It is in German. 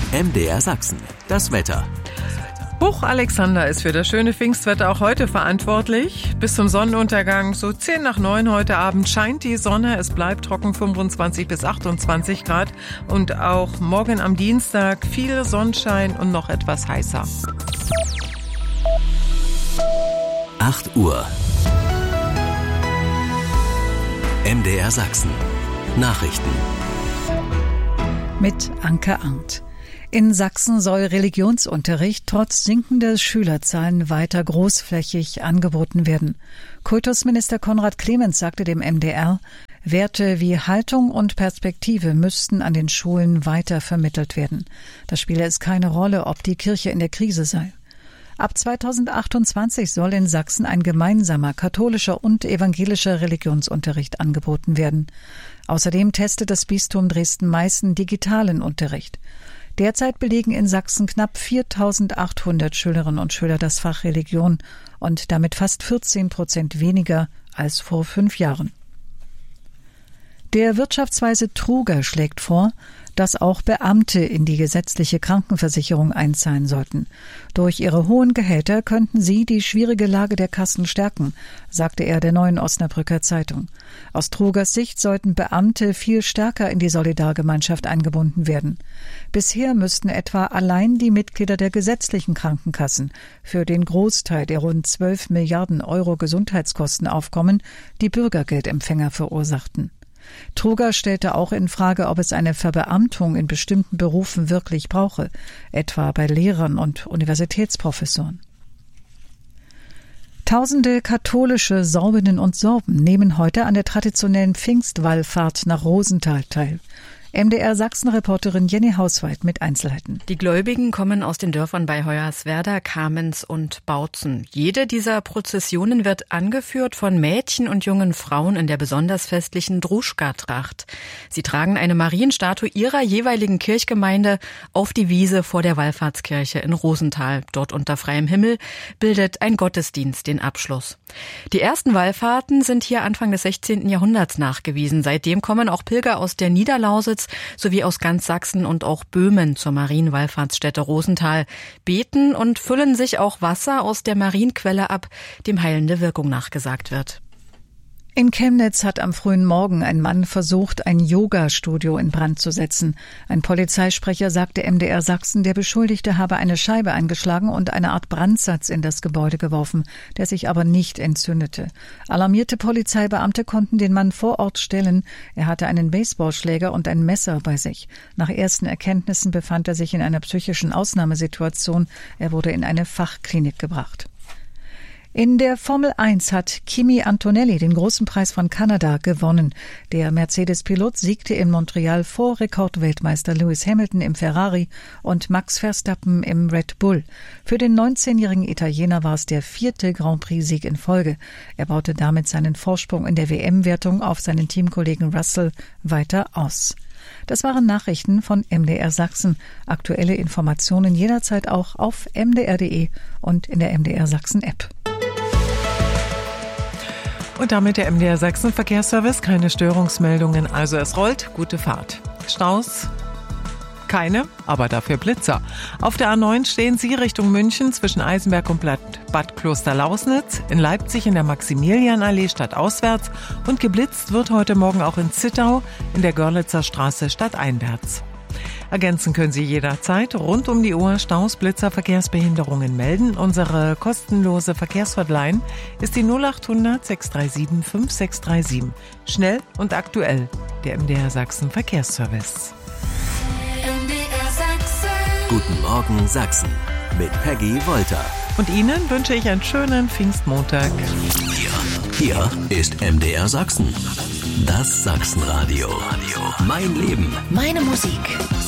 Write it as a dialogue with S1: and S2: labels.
S1: MDR Sachsen, das Wetter.
S2: Hoch Alexander ist für das schöne Pfingstwetter auch heute verantwortlich. Bis zum Sonnenuntergang, so 8:10 heute Abend, scheint die Sonne. Es bleibt trocken, 25 bis 28 Grad. Und auch morgen am Dienstag viel Sonnenschein und noch etwas heißer.
S1: 8 Uhr. MDR Sachsen. Nachrichten.
S3: Mit Anke Arndt. In Sachsen soll Religionsunterricht trotz sinkender Schülerzahlen weiter großflächig angeboten werden. Kultusminister Konrad Clemens sagte dem MDR, Werte wie Haltung und Perspektive müssten an den Schulen weiter vermittelt werden. Das spiele es keine Rolle, ob die Kirche in der Krise sei. Ab 2028 soll in Sachsen ein gemeinsamer katholischer und evangelischer Religionsunterricht angeboten werden. Außerdem testet das Bistum Dresden-Meißen digitalen Unterricht. Derzeit belegen in Sachsen knapp 4.800 Schülerinnen und Schüler das Fach Religion und damit fast 14% weniger als vor 5 Jahren. Der Wirtschaftsweise Truger schlägt vor, dass auch Beamte in die gesetzliche Krankenversicherung einzahlen sollten. Durch ihre hohen Gehälter könnten sie die schwierige Lage der Kassen stärken, sagte er der Neuen Osnabrücker Zeitung. Aus Trugers Sicht sollten Beamte viel stärker in die Solidargemeinschaft eingebunden werden. Bisher müssten etwa allein die Mitglieder der gesetzlichen Krankenkassen für den Großteil der rund 12 Milliarden Euro Gesundheitskosten aufkommen, die Bürgergeldempfänger verursachten. Truger stellte auch in Frage, ob es eine Verbeamtung in bestimmten Berufen wirklich brauche, etwa bei Lehrern und Universitätsprofessoren. Tausende katholische Sorbinnen und Sorben nehmen heute an der traditionellen Pfingstwallfahrt nach Rosenthal teil. MDR Sachsen-Reporterin Jenny Hauswald mit Einzelheiten.
S4: Die Gläubigen kommen aus den Dörfern bei Hoyerswerda, Kamenz und Bautzen. Jede dieser Prozessionen wird angeführt von Mädchen und jungen Frauen in der besonders festlichen Druschka-Tracht. Sie tragen eine Marienstatue ihrer jeweiligen Kirchgemeinde auf die Wiese vor der Wallfahrtskirche in Rosenthal. Dort unter freiem Himmel bildet ein Gottesdienst den Abschluss. Die ersten Wallfahrten sind hier Anfang des 16. Jahrhunderts nachgewiesen. Seitdem kommen auch Pilger aus der Niederlausitz sowie aus ganz Sachsen und auch Böhmen zur Marienwallfahrtsstätte Rosenthal, beten und füllen sich auch Wasser aus der Marienquelle ab, dem heilende Wirkung nachgesagt wird.
S3: In Chemnitz hat am frühen Morgen ein Mann versucht, ein Yoga-Studio in Brand zu setzen. Ein Polizeisprecher sagte MDR Sachsen, der Beschuldigte habe eine Scheibe eingeschlagen und eine Art Brandsatz in das Gebäude geworfen, der sich aber nicht entzündete. Alarmierte Polizeibeamte konnten den Mann vor Ort stellen. Er hatte einen Baseballschläger und ein Messer bei sich. Nach ersten Erkenntnissen befand er sich in einer psychischen Ausnahmesituation. Er wurde in eine Fachklinik gebracht. In der Formel 1 hat Kimi Antonelli den großen Preis von Kanada gewonnen. Der Mercedes-Pilot siegte in Montreal vor Rekordweltmeister Lewis Hamilton im Ferrari und Max Verstappen im Red Bull. Für den 19-jährigen Italiener war es der 4. Grand Prix-Sieg in Folge. Er baute damit seinen Vorsprung in der WM-Wertung auf seinen Teamkollegen Russell weiter aus. Das waren Nachrichten von MDR Sachsen. Aktuelle Informationen jederzeit auch auf mdr.de und in der MDR Sachsen-App.
S2: Und damit der MDR Sachsen Verkehrsservice. Keine Störungsmeldungen, also es rollt. Gute Fahrt. Staus? Keine, aber dafür Blitzer. Auf der A9 stehen Sie Richtung München zwischen Eisenberg und Bad Klosterlausnitz, in Leipzig in der Maximilianallee stadtauswärts und geblitzt wird heute Morgen auch in Zittau in der Görlitzer Straße stadteinwärts. Ergänzen können Sie jederzeit rund um die Uhr Staus, Blitzer, Verkehrsbehinderungen melden. Unsere kostenlose Verkehrshotline ist die 0800 637 5637. Schnell und aktuell, der MDR Sachsen Verkehrsservice.
S1: MDR Sachsen. Guten Morgen Sachsen mit Peggy Wolter.
S2: Und Ihnen wünsche ich einen schönen Pfingstmontag.
S1: Hier ist MDR Sachsen. Das Sachsenradio. Mein Leben.
S5: Meine Musik.